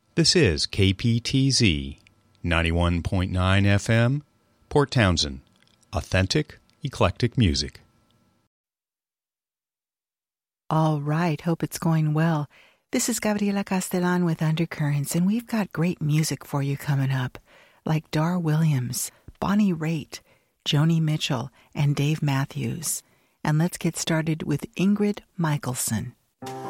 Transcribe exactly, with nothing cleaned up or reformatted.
This is K P T Z, ninety-one point nine F M, Port Townsend. Authentic, eclectic music. All right, hope it's going well. This is Gabriela Castellan with Undercurrents, and we've got great music for you coming up, like Dar Williams, Bonnie Raitt, Joni Mitchell, and Dave Matthews. And let's get started with Ingrid Michaelson.